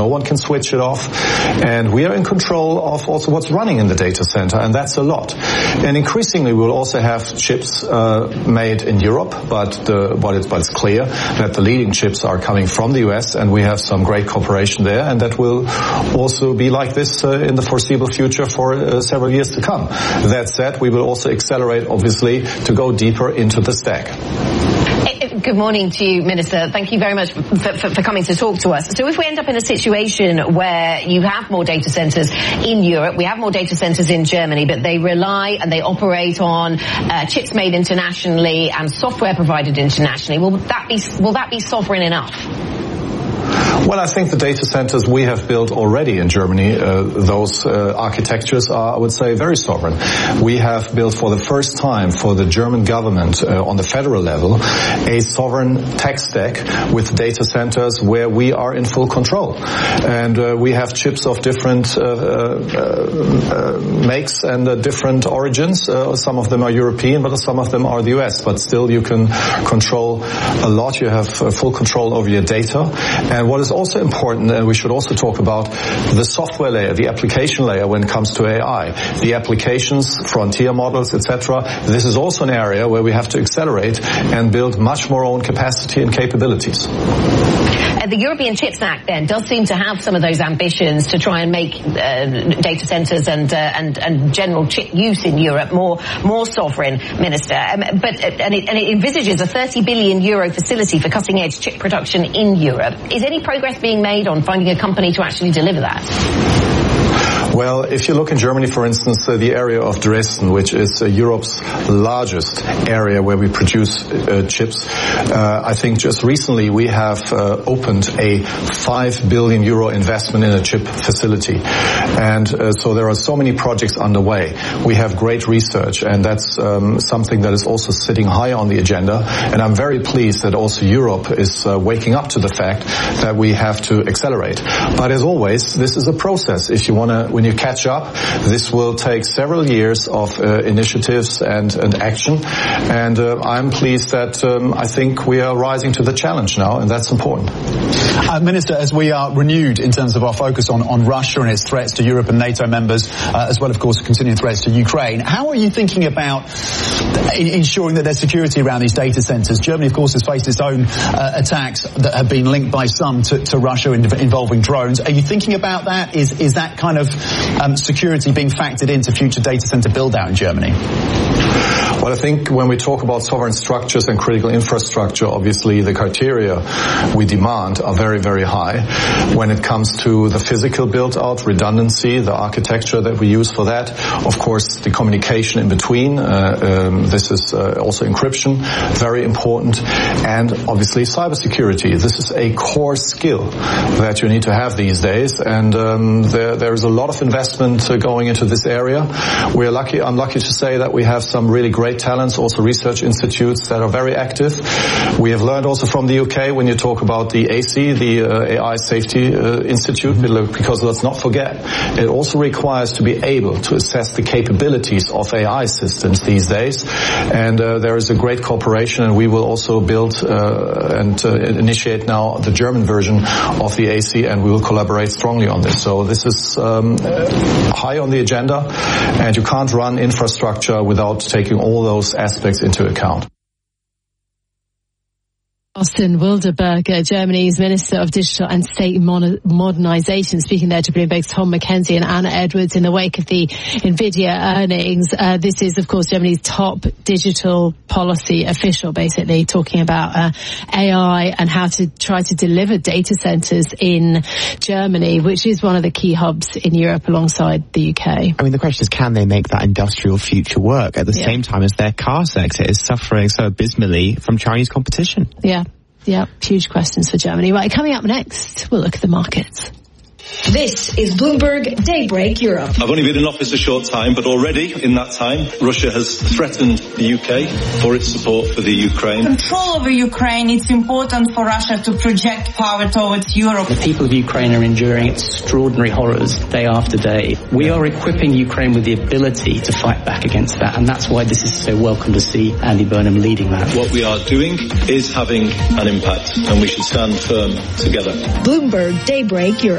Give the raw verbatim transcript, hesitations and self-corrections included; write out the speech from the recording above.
No one can switch it off. And we are in control of also what's running in the data center, and that's a lot. And increasingly, we will also have chips uh, made in Europe, but, the, but, it's, but it's clear that the leading chips are coming from the U S, and we have some great cooperation there, and that will also be like this uh, in the foreseeable future for uh, several years to come. That said, we will also accelerate, obviously, to go deeper into the stack. Good morning to you, Minister. Thank you very much for, for, for coming to talk to us. So if we end up in a situation where you have more data centers in Europe, we have more data centers in Germany, but they rely and they operate on uh, chips made internationally and software provided internationally, will that be, will that be sovereign enough? Well, I think the data centers we have built already in Germany, uh, those uh, architectures are, I would say, very sovereign. We have built for the first time for the German government uh, on the federal level a sovereign tech stack with data centers where we are in full control. And uh, we have chips of different uh, uh, uh, makes and uh, different origins. Uh, some of them are European, but some of them are the U S. But still you can control a lot. You have uh, full control over your data. And what is also important, and we should also talk about the software layer, the application layer when it comes to A I. The applications, frontier models, et cetera. This is also an area where we have to accelerate and build much more own capacity and capabilities. Uh, the European Chips Act then does seem to have some of those ambitions to try and make uh, data centers and, uh, and and general chip use in Europe more more sovereign, Minister. Um, but uh, and, it, and it envisages a thirty billion euro facility for cutting edge chip production in Europe. Is any progress being made on finding a company to actually deliver that? Well, if you look in Germany, for instance, uh, the area of Dresden, which is uh, Europe's largest area where we produce uh, chips, uh, I think just recently we have uh, opened a five billion euro investment in a chip facility. And uh, so there are so many projects underway. We have great research, and that's um, something that is also sitting high on the agenda. And I'm very pleased that also Europe is uh, waking up to the fact that we have to accelerate. But as always, this is a process. If you want to, when you catch up, this will take several years of uh, initiatives and, and action. And uh, I'm pleased that um, I think we are rising to the challenge now, and that's important. Uh, Minister, as we are renewed in terms of our focus on, on Russia and its threats to Europe and NATO members, uh, as well, of course, continuing threats to Ukraine, how are you thinking about ensuring that there's security around these data centers? Germany, of course, has faced its own uh, attacks that have been linked by some to, to Russia in, involving drones. Are you thinking about that? Is, is that kind of um, security being factored into future data center build-out in Germany? Well, I think when we talk about sovereign structures and critical infrastructure, obviously the criteria we demand are very, very high. When it comes to the physical build-out, redundancy, the architecture that we use for that, of course, the communication in between, uh, um, this is uh, also encryption, very important, and obviously cybersecurity. This is a core skill that you need to have these days, and um, there, there is a lot of investment uh, going into this area. We're lucky, I'm lucky to say that we have some really great talents, also research institutes that are very active. We have learned also from the U K when you talk about the A C, the uh, A I Safety uh, Institute, because let's not forget, it also requires to be able to assess the capabilities of A I systems these days. And uh, there is a great cooperation, and we will also build uh, and uh, initiate now the German version of the A C, and we will collaborate strongly on this. So this is um, high on the agenda, and you can't run infrastructure without taking all those aspects into account. Austin Wilderberger, Germany's Minister of Digital and State Modernization, speaking there to Bloomberg's Tom McKenzie and Anna Edwards in the wake of the NVIDIA earnings. Uh, this is, of course, Germany's top digital policy official, basically talking about uh, A I and how to try to deliver data centers in Germany, which is one of the key hubs in Europe alongside the U K. I mean, the question is, can they make that industrial future work at the yeah. same time as their car sector is suffering so abysmally from Chinese competition? Yeah. Yeah, huge questions for Germany. Right, coming up next, we'll look at the markets. This is Bloomberg Daybreak Europe. I've only been in office a short time, but already in that time, Russia has threatened the U K for its support for the Ukraine. Control over Ukraine, it's important for Russia to project power towards Europe. The people of Ukraine are enduring extraordinary horrors day after day. We are equipping Ukraine with the ability to fight back against that, and that's why this is so welcome to see Andy Burnham leading that. What we are doing is having an impact, and we should stand firm together. Bloomberg Daybreak Europe.